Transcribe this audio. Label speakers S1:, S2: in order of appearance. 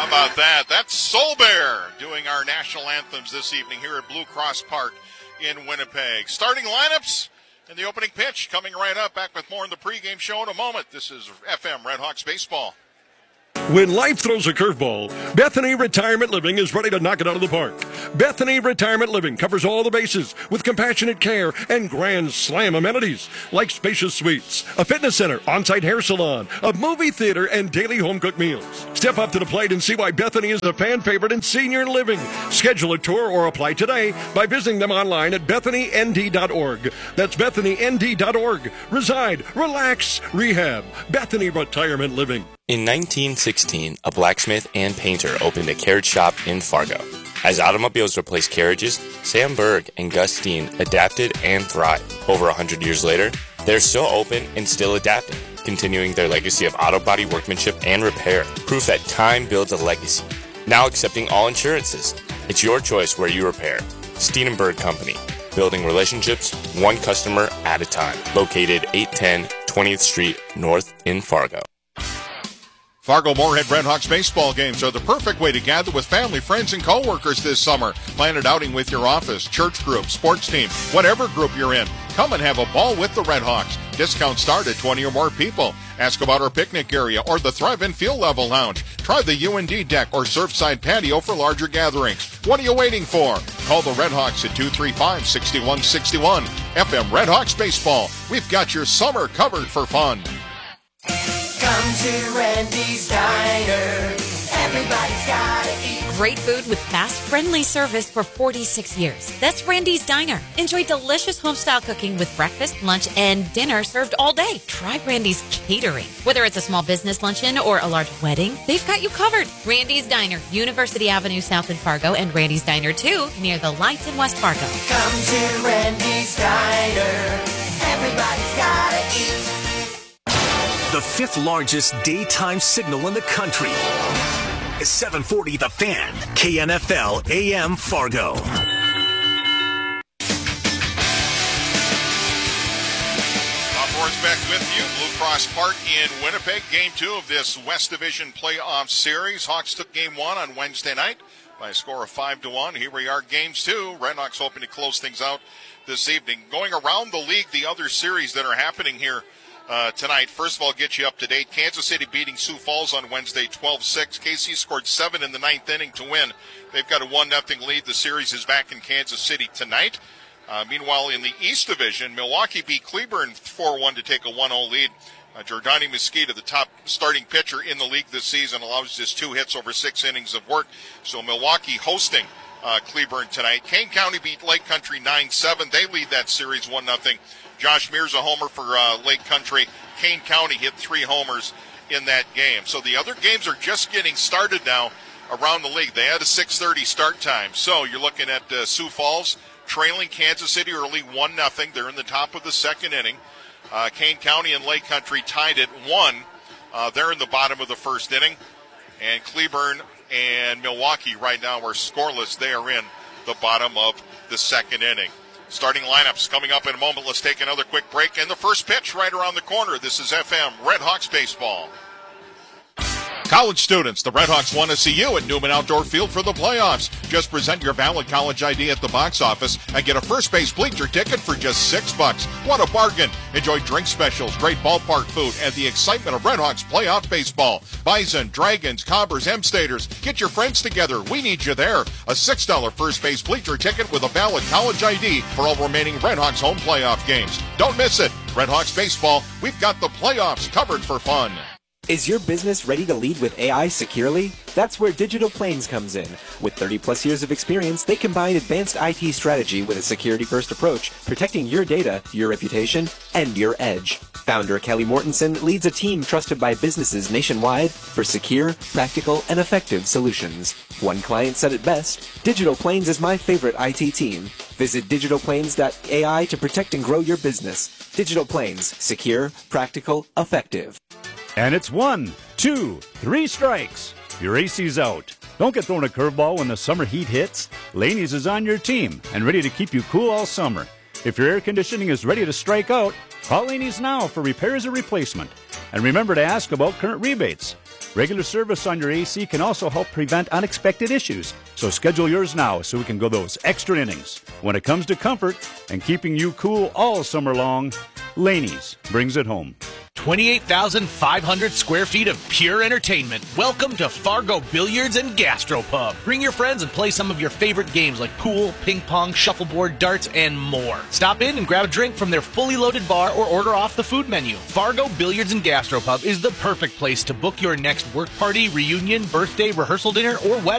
S1: How about that? That's Soul Bear doing our national anthems this evening here at Blue Cross Park in Winnipeg. Starting lineups and the opening pitch coming right up. Back with more in the pregame show in a moment. This is FM Redhawks Baseball.
S2: When life throws a curveball, Bethany Retirement Living is ready to knock it out of the park. Bethany Retirement Living covers all the bases with compassionate care and grand slam amenities like spacious suites, a fitness center, on-site hair salon, a movie theater, and daily home-cooked meals. Step up to the plate and see why Bethany is a fan favorite in senior living. Schedule a tour or apply today by visiting them online at BethanyND.org. That's BethanyND.org. Reside, relax, rehab. Bethany Retirement Living.
S3: In 1916, a blacksmith and painter opened a carriage shop in Fargo. As automobiles replaced carriages, Sam Berg and Gus Steen adapted and thrived. Over 100 years later, they're still open and still adapting, continuing their legacy of auto body workmanship and repair. Proof that time builds a legacy. Now accepting all insurances. It's your choice where you repair. Steen and Berg Company. Building relationships, one customer at a time. Located 810 20th Street North in Fargo.
S1: Fargo-Moorhead Redhawks baseball games are the perfect way to gather with family, friends, and co-workers this summer. Plan an outing with your office, church group, sports team, whatever group you're in. Come and have a ball with the Redhawks. Discounts start at 20 or more people. Ask about our picnic area or the Thrive-In Field Level Lounge. Try the UND deck or Surfside patio for larger gatherings. What are you waiting for? Call the Redhawks at 235-6161. FM Redhawks Baseball. We've got your summer covered for fun.
S4: Come to Randy's Diner. Everybody's gotta eat.
S5: Great food with fast, friendly service for 46 years. That's Randy's Diner. Enjoy delicious home-style cooking with breakfast, lunch, and dinner served all day. Try Randy's Catering. Whether it's a small business luncheon or a large wedding, they've got you covered. Randy's Diner, University Avenue South in Fargo, and Randy's Diner 2 near the lights in West Fargo.
S4: Come to Randy's Diner. Everybody's gotta eat.
S6: The fifth largest daytime signal in the country is 740 The Fan, KNFL AM Fargo.
S1: Back with you, Blue Cross Park in Winnipeg. Game 2 of this West Division playoff series. Hawks took game 1 on Wednesday night by a score of 5-1. Here we are, games 2. Redhawks hoping to close things out this evening. Going around the league, the other series that are happening here tonight. First of all, get you up to date. Kansas City beating Sioux Falls on Wednesday 12-6. KC scored 7 in the 9th inning to win. They've got a 1-0 lead. The series is back in Kansas City tonight. Meanwhile, in the East Division, Milwaukee beat Cleburne 4-1 to take a 1-0 lead. Jordani Mesquita, the top starting pitcher in the league this season, allows just 2 hits over 6 innings of work. So Milwaukee hosting Cleburne tonight. Kane County beat Lake Country 9-7. They lead that series 1-0. Josh Mears a homer for Lake Country. Kane County hit 3 homers in that game. So the other games are just getting started now around the league. They had a 6:30 start time. So you're looking at Sioux Falls trailing Kansas City early 1-0. They're in the top of the second inning. Kane County and Lake Country tied at 1. They're in the bottom of the first inning. And Cleburne and Milwaukee right now are scoreless. They are in the bottom of the second inning. Starting lineups coming up in a moment. Let's take another quick break. And the first pitch right around the corner. This is FM Redhawks Baseball. College students, the Redhawks want to see you at Newman Outdoor Field for the playoffs. Just present your valid college ID at the box office and get a first base bleacher ticket for just $6. What a bargain. Enjoy drink specials, great ballpark food, and the excitement of Redhawks playoff baseball. Bison, Dragons, Cobbers, M-Staters. Get your friends together. We need you there. A $6 first base bleacher ticket with a valid college ID for all remaining Redhawks home playoff games. Don't miss it. Redhawks baseball, we've got the playoffs covered for fun.
S7: Is your business ready to lead with AI securely? That's where Digital Plains comes in. With 30-plus years of experience, they combine advanced IT strategy with a security-first approach, protecting your data, your reputation, and your edge. Founder Kelly Mortensen leads a team trusted by businesses nationwide for secure, practical, and effective solutions. One client said it best, Digital Plains is my favorite IT team. Visit digitalplains.ai to protect and grow your business. Digital Plains, secure, practical, effective.
S8: And it's 1, 2, 3 strikes. Your AC's out. Don't get thrown a curveball when the summer heat hits. Laney's is on your team and ready to keep you cool all summer. If your air conditioning is ready to strike out, call Laney's now for repairs or replacement. And remember to ask about current rebates. Regular service on your AC can also help prevent unexpected issues. So schedule yours now so we can go those extra innings. When it comes to comfort and keeping you cool all summer long, Laney's brings it home.
S9: 28,500 square feet of pure entertainment. Welcome to Fargo Billiards and Gastropub. Bring your friends and play some of your favorite games like pool, ping pong, shuffleboard, darts, and more. Stop in and grab a drink from their fully loaded bar or order off the food menu. Fargo Billiards and Gastropub is the perfect place to book your next work party, reunion, birthday, rehearsal dinner, or wedding.